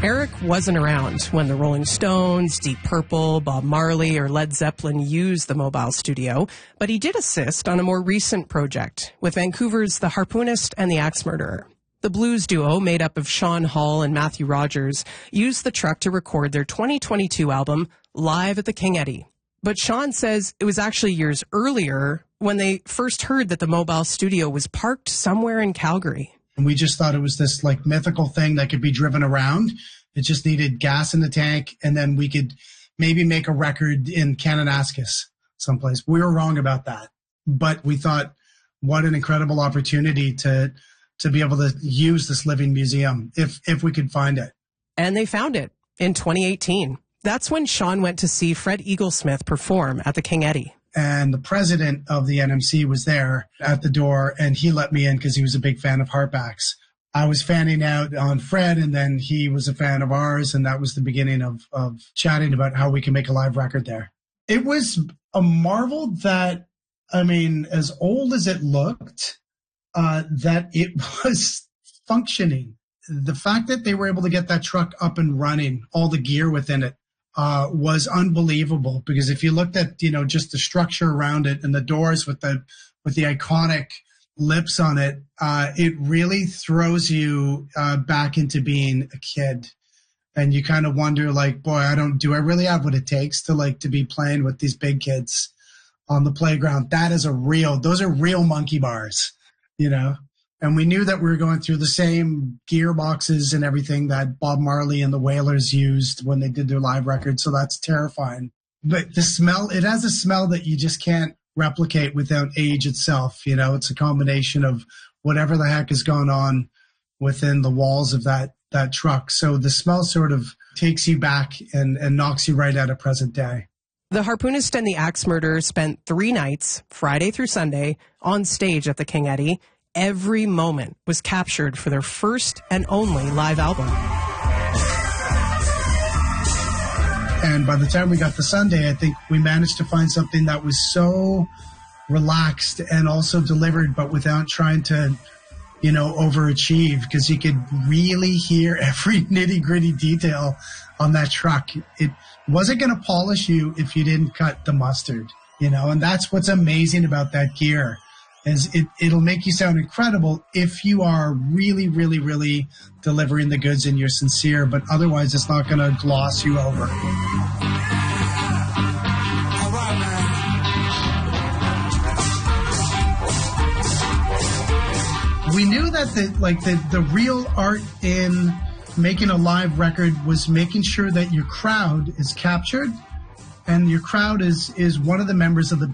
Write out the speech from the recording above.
Eric wasn't around when the Rolling Stones, Deep Purple, Bob Marley, or Led Zeppelin used the mobile studio, but he did assist on a more recent project with Vancouver's The Harpoonist and the Axe Murderer. The blues duo, made up of Sean Hall and Matthew Rogers, used the truck to record their 2022 album, Live at the King Eddie. But Sean says it was actually years earlier when they first heard that the mobile studio was parked somewhere in Calgary. And we just thought it was this like mythical thing that could be driven around. It just needed gas in the tank, and then we could maybe make a record in Kananaskis someplace. We were wrong about that. But we thought, what an incredible opportunity to be able to use this living museum if we could find it. And they found it in 2018. That's when Sean went to see Fred Eaglesmith perform at the King Eddie. And the president of the NMC was there at the door, and he let me in because he was a big fan of Heartbacks. I was fanning out on Fred, and then he was a fan of ours, and that was the beginning of chatting about how we can make a live record there. It was a marvel that, I mean, as old as it looked, that it was functioning. The fact that they were able to get that truck up and running, all the gear within it, was unbelievable, because if you looked at, just the structure around it and the doors with the iconic lips on it, it really throws you back into being a kid. And you kind of wonder, like, boy, do I really have what it takes to be playing with these big kids on the playground? Those are real monkey bars, And we knew that we were going through the same gearboxes and everything that Bob Marley and the Wailers used when they did their live record. So that's terrifying. But the smell, it has a smell that you just can't replicate without age itself. It's a combination of whatever the heck is going on within the walls of that truck. So the smell sort of takes you back and knocks you right out of present day. The Harpoonist and the Axe Murderer spent 3 nights, Friday through Sunday, on stage at the King Eddie. Every moment was captured for their first and only live album. And by the time we got to Sunday, I think we managed to find something that was so relaxed and also delivered, but without trying to, overachieve, because you could really hear every nitty-gritty detail on that truck. It wasn't going to polish you if you didn't cut the mustard, and that's what's amazing about that gear. Is it'll make you sound incredible if you are really, really, really delivering the goods and you're sincere, but otherwise it's not going to gloss you over. We knew that the real art in making a live record was making sure that your crowd is captured, and your crowd is one of the members of the